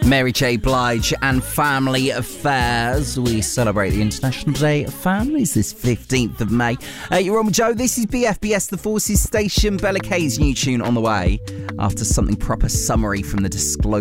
Mary J. Blige and Family Affairs. We celebrate the International Day of Families this 15th of May. You're on with Joe. This is BFBS, the Forces Station. Bella K's new tune on the way after something proper summery from the Disclosure.